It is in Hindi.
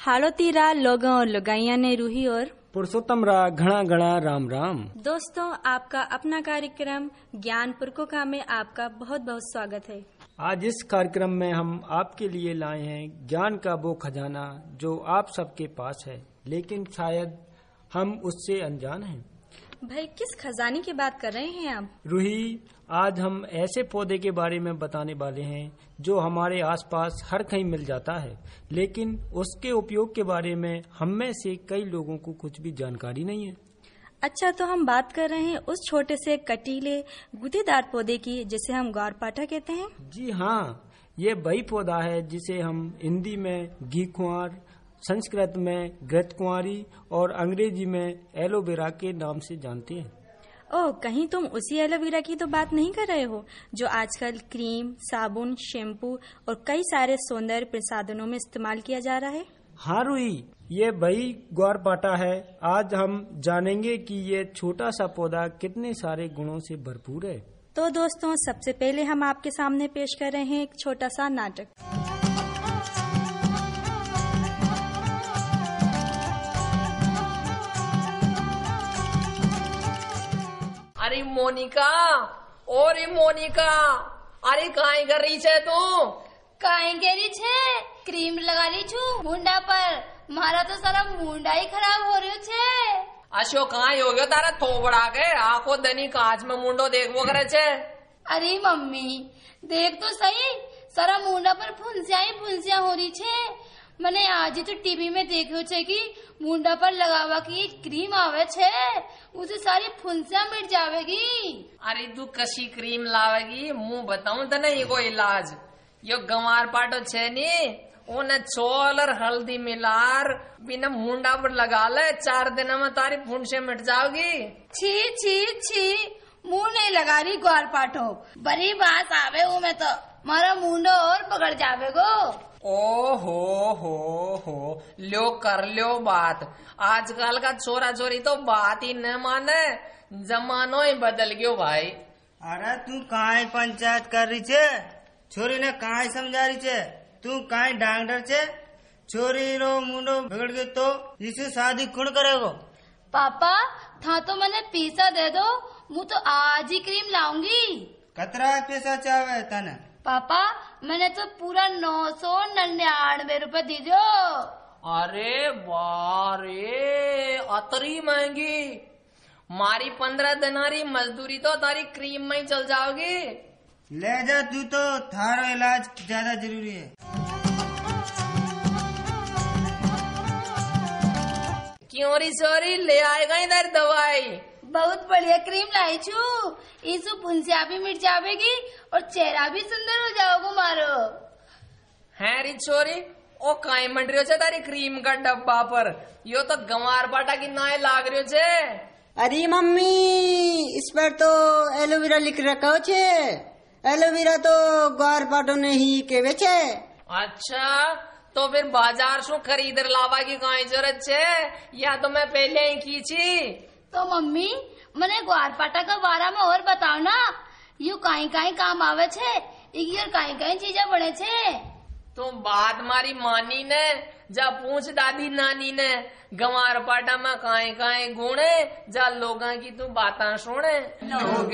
हालो तीरा लोगों और लगाइया ने रूही और पुरुषोत्तम रा घना घना राम राम। दोस्तों, आपका अपना कार्यक्रम ज्ञान पुरकोका में आपका बहुत बहुत स्वागत है। आज इस कार्यक्रम में हम आपके लिए लाए हैं ज्ञान का वो खजाना जो आप सबके पास है, लेकिन शायद हम उससे अनजान हैं। भाई, किस खजाने की बात कर रहे हैं आप? रूही, आज हम ऐसे पौधे के बारे में बताने वाले हैं जो हमारे आसपास हर कहीं मिल जाता है, लेकिन उसके उपयोग के बारे में हम में से कई लोगों को कुछ भी जानकारी नहीं है। अच्छा, तो हम बात कर रहे हैं उस छोटे से कटीले गुदेदार पौधे की जिसे हम ग्वारपाठा कहते हैं। जी हाँ, ये वही पौधा है जिसे हम हिंदी में घीकुआंर, संस्कृत में घृतकुंवारी और अंग्रेजी में एलोवेरा के नाम से जानते हैं। ओह, कहीं तुम उसी एलोवेरा की तो बात नहीं कर रहे हो जो आजकल क्रीम, साबुन, शैम्पू और कई सारे सौंदर्य प्रसाधनों में इस्तेमाल किया जा रहा है? हाँ रूही, ये वही ग्वारपाठा है। आज हम जानेंगे कि ये छोटा सा पौधा कितने सारे गुणों से भरपूर है। तो दोस्तों, सबसे पहले हम आपके सामने पेश कर रहे हैं एक छोटा सा नाटक। अरे मोनिका, और मोनिका, अरे काहे कर रही छे तू? काहे करी छे? क्रीम लगा ली छू मुंडा पर। मारा तो सारा मुंडा ही खराब हो रही छे। अशोक, कहाँ हो गयो तारा थोबड़ा के? आंखों दनी कांच में मुंडो देखबो करे छे। अरे मम्मी, देख तो सही, सारा मुंडा पर फुंसिया हो रही छे। मैंने आज ही तो टीवी में देखो छे कि मुंडा पर लगावा की क्रीम आवे छे, उसे सारी फुंसिया मिट जावेगी। अरे तू कशी क्रीम लावेगी? मुंह बताऊं तने ये इलाज। यो ग्वारपाठो छे नी, उन्हें छोल और हल्दी मिलार बिना मुंडा पर लगा ले, 4 दिन में तारी फुंसिया मिट जाओगी। छी छी छी, मुंह नहीं लगा रही ग्वारपाठो, बड़ी बात आवे हूँ मैं तो, मारा मुंडो और पकड़ जावेगो। ओ हो, लो कर लो बात। आजकल का छोरा छोरी तो बात ही न माने, जमानो ही बदल गयो भाई। अरे तू काहे पंचायत कर रही छे? छोरी ने काहे समझा रही छे? तू काहे डांगडर छे? छोरी रो मुंडो बिगड़ गयो तो इसे शादी कौन करेगो? पापा, था तो मैंने पैसा दे दो, मुझे तो आज ही क्रीम लाऊंगी। कतरा पैसा चाहे तने? पापा, मैंने तो पूरा 999 रुपए दी दो। अरे बारे, अतरी महंगी। मारी 15 दिनारी मजदूरी तो तारी क्रीम में ही चल जाओगी। ले जा तू, तो थारो इलाज ज्यादा जरूरी है। क्यों री सोरी, ले आएगा इधर दवाई। बहुत बढ़िया क्रीम लाई छू, इसु फुंसिया भी मिट जावेगी और चेहरा भी सुंदर हो जाओगे मारो। है री छोरी, ओ काई मंड रही छे तारी क्रीम का डब्बा पर? यो तो ग्वारपाठा की नाय लाग रही छे। अरे मम्मी, इस पर तो एलोवेरा लिख रखा छे। एलोवेरा तो ग्वारपाठो ने ही केवे छे। अच्छा, तो फिर बाजार से खरीद लावा की काई जरूरत छे? या तो मैं पहले ही खींची। तो मम्मी, मैंने ग्वारपाठा का बारे में और बताओ ना, यू काई काम आवे छे, इकी और काई चीजें बने छे। तो बात मारी मानी ने, जा पूछ दादी नानी ने, ग्वारपाठा में काई गुण है, जा लोगा की तू बाता सुने। लोग